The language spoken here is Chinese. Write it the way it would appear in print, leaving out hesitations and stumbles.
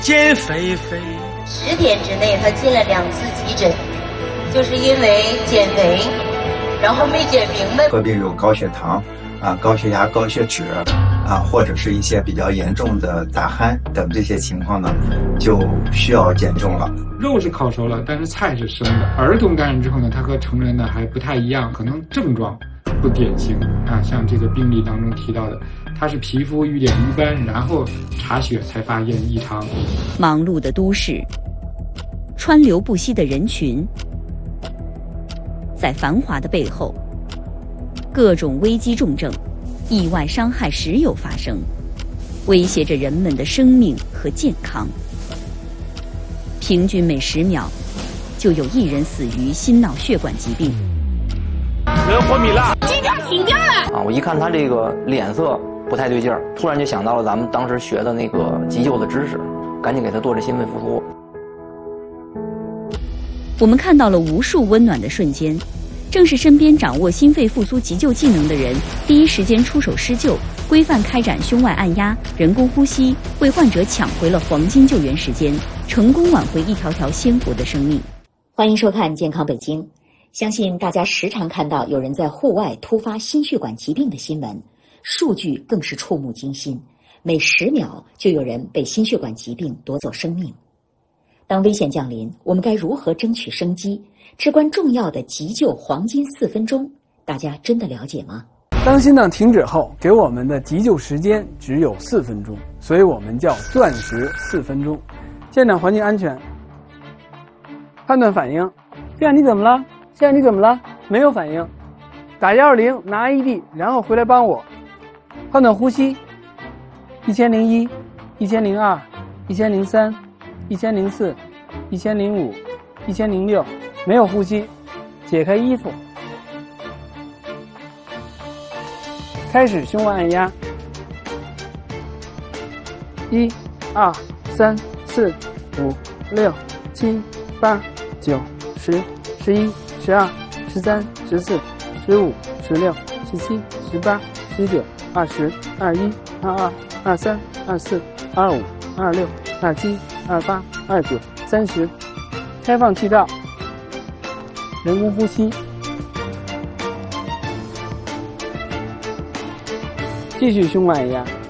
减肥肥。 10天之内他进了2次急诊，就是因为减肥，然后没减明白。 特别有高血糖高血压、高血脂或者是一些比较严重的打鼾等这些情况呢，就需要减重了。 肉是烤熟了，但是菜是生的。儿童感染之后呢，它和成人呢还不太一样，可能症状不典型像这个病例当中提到的，它是皮肤瘀点一般，然后查血才发现异常。 忙碌的都市，川流不息的人群，在繁华的背后，各种危机重症、意外伤害时有发生，威胁着人们的生命和健康。平均每10秒就有1人死于心脑血管疾病。 人活米了， 机票停掉了！ 我一看他这个脸色不太对劲儿，突然就想到了咱们当时学的那个急救的知识，赶紧给他做这心肺复苏。 我们看到了无数温暖的瞬间，正是身边掌握心肺复苏急救技能的人，第一时间出手施救，规范开展胸外按压、人工呼吸，为患者抢回了黄金救援时间，成功挽回一条条鲜活的生命。 欢迎收看《健康北京》。相信大家时常看到有人在户外突发心血管疾病的新闻，数据更是触目惊心，每10秒就有人被心血管疾病夺走生命。当危险降临，我们该如何争取生机？至关重要的急救黄金4分钟，大家真的了解吗？ 当心脏停止后，给我们的急救时间只有4分钟，所以我们叫钻石4分钟。现场环境安全，判断反应。现在你怎么了？现在你怎么了？没有反应。打120，拿 AED， 然后回来帮我。判断呼吸。1001、1002、1003、1004、1005、1006，没有呼吸，解开衣服。开始胸外按压。1、2、3、4、5、6、7、8、9、10、11、12、13、14、15、16、17、18、19、20、21、22、23、24、25、26、27、28、29、30。开放气道，人工呼吸，继续胸外按压。